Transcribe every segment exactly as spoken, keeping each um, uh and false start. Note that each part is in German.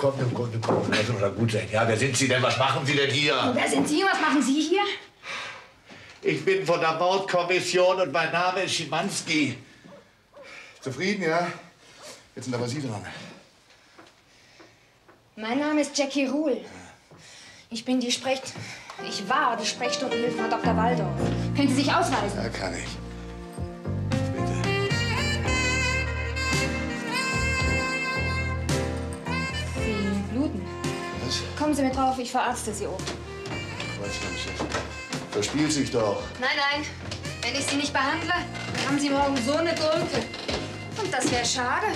kommt, nun kommt, nun kommt. Das soll doch gut sein. Ja, wer sind Sie denn? Was machen Sie denn hier? Und wer sind Sie? Was machen Sie hier? Ich bin von der Mordkommission und mein Name ist Schimanski. Zufrieden, ja? Jetzt sind aber Sie dran. Mein Name ist Jackie Ruhl. Ich bin die Sprech... Ich war die Sprechstundenhilfe von Doktor Waldorf. Können Sie sich ausweisen? Ja, kann ich. Sie bluten. Was? Kommen Sie mit drauf, ich verarzte Sie oben. Quatsch, mein Chef. Verspielt sich doch. Nein, nein. Wenn ich Sie nicht behandle, dann haben Sie morgen so eine Gurke. Und das wäre schade.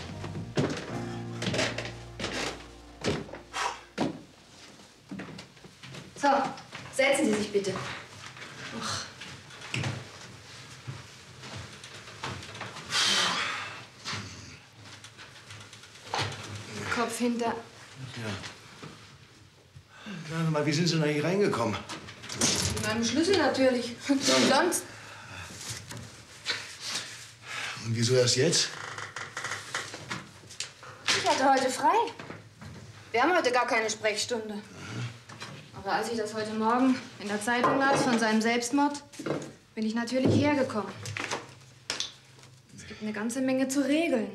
So, setzen Sie sich bitte. Ach. Kopf hinter. Ja. Sagen Sie mal, wie sind Sie denn eigentlich reingekommen? Mit meinem Schlüssel natürlich. Und sonst? Und wieso erst jetzt? Ich hatte heute frei. Wir haben heute gar keine Sprechstunde. Aber als ich das heute Morgen in der Zeitung las von seinem Selbstmord, bin ich natürlich hergekommen. Es gibt eine ganze Menge zu regeln.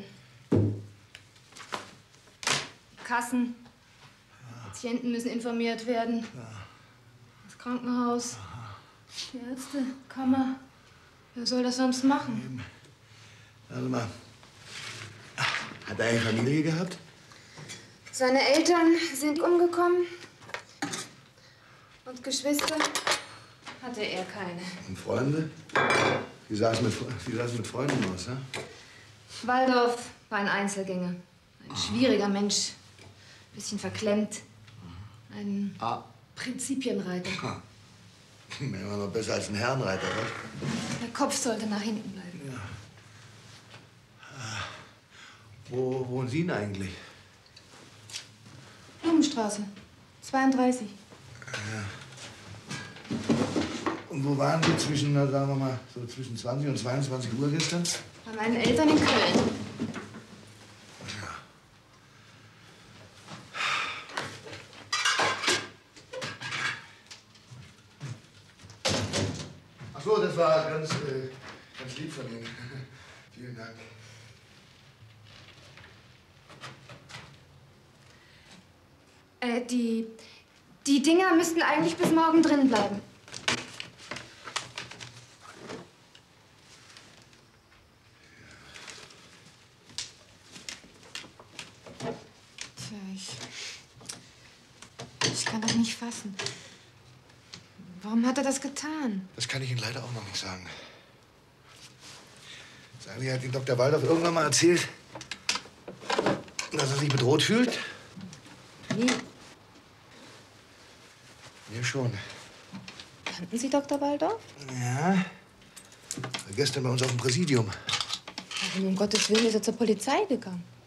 Kassen, Patienten müssen informiert werden. Das Krankenhaus, die Ärzte, Kammer. Wer soll das sonst machen? Warte mal. Hat er eine Familie gehabt? Seine Eltern sind umgekommen. Und Geschwister hatte er keine. Und Freunde? Wie sah es mit, wie sah es mit Freunden aus, ne? Waldorf war ein Einzelgänger. Ein schwieriger Mensch. Bisschen verklemmt. Ein ah. Prinzipienreiter. Ha. Immer noch besser als ein Herrenreiter, was? Der Kopf sollte nach hinten bleiben. Ja. Wo wohnen Sie denn eigentlich? Blumenstraße, zweiunddreißig. Ja. Und wo waren Sie zwischen, na, sagen wir mal, so zwischen zwanzig und zweiundzwanzig Uhr gestern? Bei meinen Eltern in Köln. Ja. Ach so, das war ganz, äh, ganz lieb von Ihnen. Vielen Dank. Äh, die... Die Dinger müssten eigentlich bis morgen drin bleiben. Tja, ich... Ich kann das nicht fassen. Warum hat er das getan? Das kann ich Ihnen leider auch noch nicht sagen. Sagen Sie, hat Ihnen Doktor Waldorf irgendwann mal erzählt, dass er sich bedroht fühlt? Nie. Mir schon. Kannten Sie Doktor Waldorf? Ja. War gestern bei uns auf dem Präsidium. Warum um Gottes Willen ist er zur Polizei gegangen?